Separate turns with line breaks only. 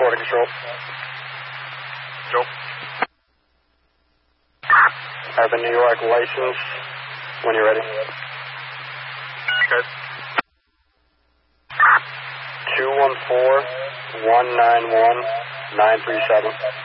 Florida Control.
Joe.
Urban New York license, when you're ready.
Okay.
214-191-937.